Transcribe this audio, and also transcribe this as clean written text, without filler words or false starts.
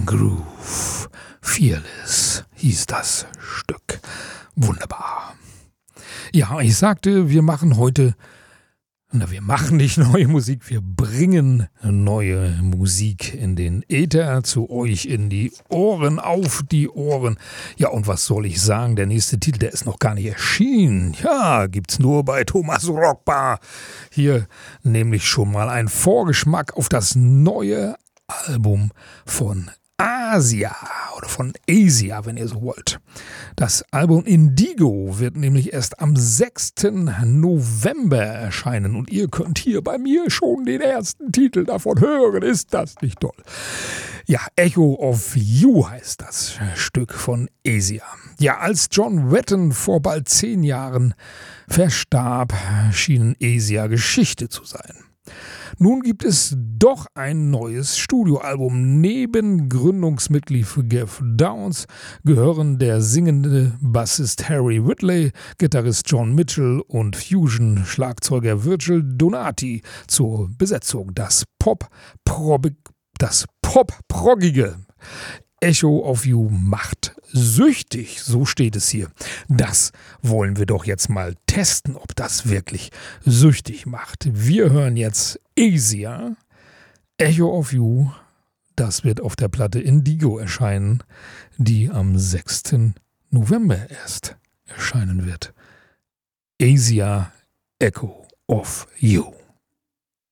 Groove. Fearless hieß das Stück. Wunderbar. Ja, ich sagte, wir machen nicht neue Musik, wir bringen neue Musik in den Äther zu euch in die Ohren, auf die Ohren. Ja, und was soll ich sagen? Der nächste Titel, der ist noch gar nicht erschienen. Ja, gibt's nur bei Thomas Rockbar. Hier nämlich schon mal ein Vorgeschmack auf das neue Album von Asia oder von Asia, wenn ihr so wollt. Das Album Indigo wird nämlich erst am 6. November erscheinen und ihr könnt hier bei mir schon den ersten Titel davon hören. Ist das nicht toll? Ja, Echo of You heißt das Stück von Asia. Ja, als John Wetton vor bald 10 Jahren verstarb, schien Asia Geschichte zu sein. Nun gibt es doch ein neues Studioalbum. Neben Gründungsmitglied Geoff Downes gehören der singende Bassist Harry Whitley, Gitarrist John Mitchell und Fusion-Schlagzeuger Virgil Donati zur Besetzung. Das Pop-Proggige Echo of You macht süchtig, so steht es hier. Das wollen wir doch jetzt mal testen, ob das wirklich süchtig macht. Wir hören jetzt Asia, Echo of You. Das wird auf der Platte Indigo erscheinen, die am 6. November erst erscheinen wird. Asia, Echo of You.